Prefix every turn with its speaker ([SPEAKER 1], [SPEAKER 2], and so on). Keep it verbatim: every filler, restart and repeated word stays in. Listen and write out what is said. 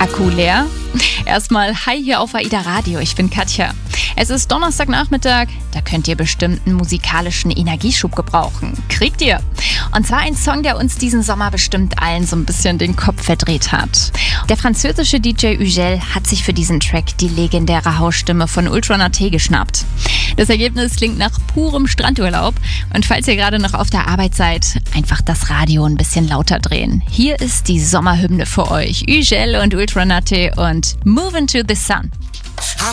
[SPEAKER 1] Akku leer? Erstmal hi hier auf AIDA Radio, ich bin Katja. Es ist Donnerstagnachmittag, da könnt ihr bestimmt einen musikalischen Energieschub gebrauchen. Kriegt ihr? Und zwar ein Song, der uns diesen Sommer bestimmt allen so ein bisschen den Kopf verdreht hat. Der französische D J Ugel hat sich für diesen Track die legendäre Hausstimme von Ultranate geschnappt. Das Ergebnis klingt nach purem Strandurlaub. Und falls ihr gerade noch auf der Arbeit seid, einfach das Radio ein bisschen lauter drehen. Hier ist die Sommerhymne für euch. Ugel und Ultranate und Move into the Sun.
[SPEAKER 2] I